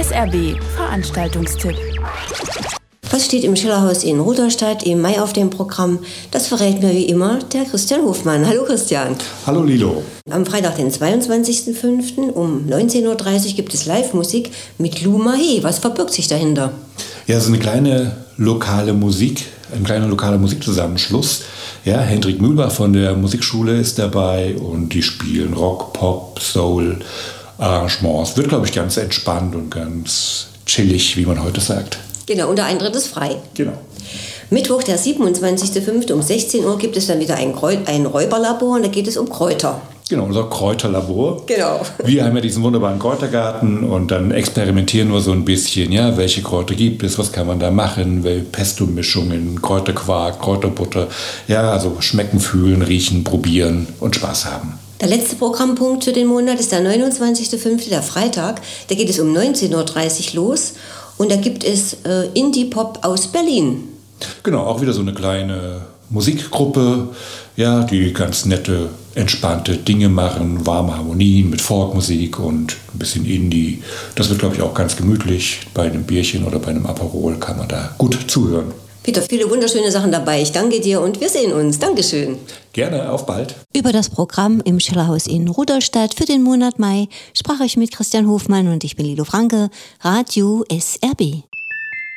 SRB Veranstaltungstipp. Was steht im Schillerhaus in Rudolstadt im Mai auf dem Programm? Das verrät mir wie immer der Christian Hofmann. Hallo Christian. Hallo Lilo. Am Freitag, den 22.05. um 19.30 Uhr gibt es Live-Musik mit Lou Mahé. Was verbirgt sich dahinter? Ja, so ein kleiner lokaler Musikzusammenschluss. Ja, Hendrik Mühlbach von der Musikschule ist dabei und die spielen Rock, Pop, Soul, Arrangements. Wird, glaube ich, ganz entspannt und ganz chillig, wie man heute sagt. Genau, und der Eintritt ist frei. Genau. Mittwoch, der 27.05. um 16 Uhr gibt es dann wieder ein Räuberlabor und da geht es um Kräuter. Genau, unser Kräuterlabor. Genau. Wir haben ja diesen wunderbaren Kräutergarten und dann experimentieren wir so ein bisschen, ja, welche Kräuter gibt es, was kann man da machen, Pesto-Mischungen, Kräuterquark, Kräuterbutter, ja, also schmecken, fühlen, riechen, probieren und Spaß haben. Der letzte Programmpunkt für den Monat ist der 29.05., der Freitag. Da geht es um 19.30 Uhr los und da gibt es Indie-Pop aus Berlin. Genau, auch wieder so eine kleine Musikgruppe, ja, die ganz nette, entspannte Dinge machen, warme Harmonien mit Folkmusik und ein bisschen Indie. Das wird, glaube ich, auch ganz gemütlich. Bei einem Bierchen oder bei einem Aperol kann man da gut zuhören. Peter, viele wunderschöne Sachen dabei. Ich danke dir und wir sehen uns. Dankeschön. Gerne, auf bald. Über das Programm im Schillerhaus in Rudolstadt für den Monat Mai sprach ich mit Christian Hofmann und ich bin Lilo Franke, Radio SRB.